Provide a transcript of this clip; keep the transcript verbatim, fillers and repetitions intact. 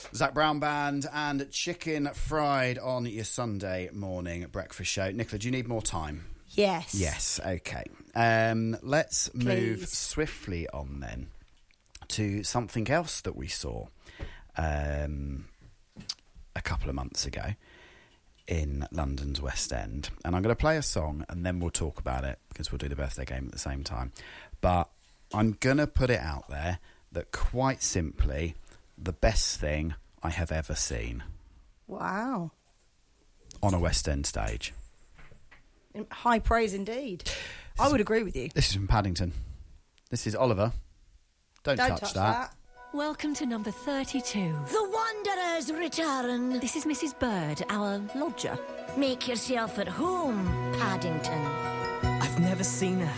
Zac Brown Band and Chicken Fried on your Sunday morning breakfast show. Nicola, do you need more time? Yes. Yes, okay. Um, let's Please. move swiftly on then to something else that we saw um, a couple of months ago in London's West End. And I'm going to play a song and then we'll talk about it because we'll do the birthday game at the same time. But I'm going to put it out there that quite simply, the best thing I have ever seen. Wow. On a West End stage. High praise indeed. This I is, would agree with you. This is from Paddington. This is Oliver. Don't, Don't touch, touch that. that. Welcome to number thirty-two. The Wanderers return. This is Missus Bird, our lodger. Make yourself at home, Paddington. I've never seen a